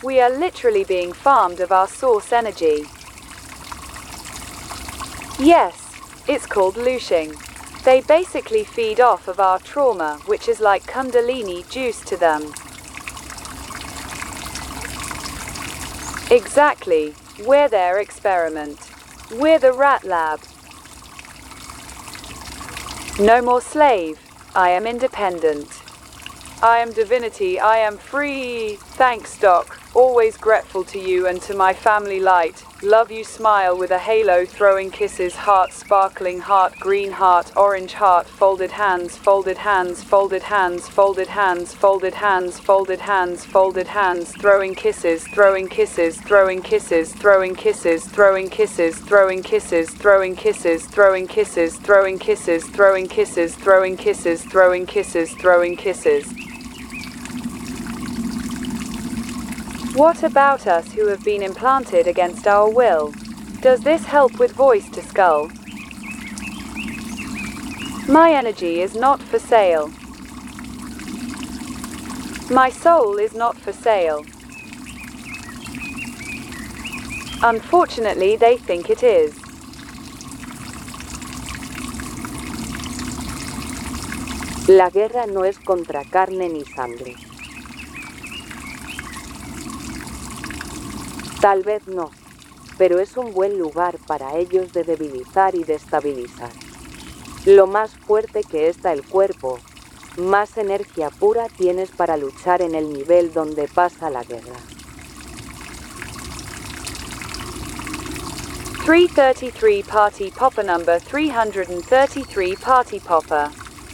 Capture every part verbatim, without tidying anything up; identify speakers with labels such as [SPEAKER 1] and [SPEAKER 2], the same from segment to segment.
[SPEAKER 1] We are literally being farmed of our source energy. Yes, it's called looshing. They basically feed off of our trauma, which is like Kundalini juice to them. Exactly, we're their experiment. We're the rat lab. No more slave, I am independent. I am divinity, I am free. Thanks, Doc. Always grateful to you and to my family light. Love you, smile with a halo, throwing kisses, heart, sparkling heart, green heart, orange heart, folded hands, folded hands, folded hands, folded hands, folded hands, folded hands, folded hands, throwing kisses, throwing kisses, throwing kisses, throwing kisses, throwing kisses, throwing kisses, throwing kisses, throwing kisses, throwing kisses, throwing kisses, throwing kisses, throwing kisses, throwing kisses. What about us who have been implanted against our will? Does this help with voice to skull? My energy is not for sale. My soul is not for sale. Unfortunately, they think it is.
[SPEAKER 2] La guerra no es contra carne ni sangre. Tal vez no, pero es un buen lugar para ellos de debilitar y destabilizar. Lo más fuerte que está el cuerpo, más energía pura tienes para luchar en el nivel donde pasa la guerra.
[SPEAKER 1] three thirty-three Party Popper number three hundred thirty-three Party Popper.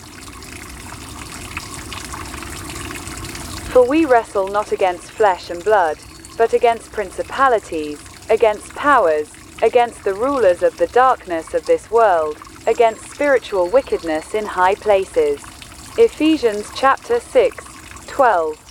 [SPEAKER 1] For we wrestle not against flesh and blood, but against principalities, against powers, against the rulers of the darkness of this world, against spiritual wickedness in high places. Ephesians chapter six, twelve.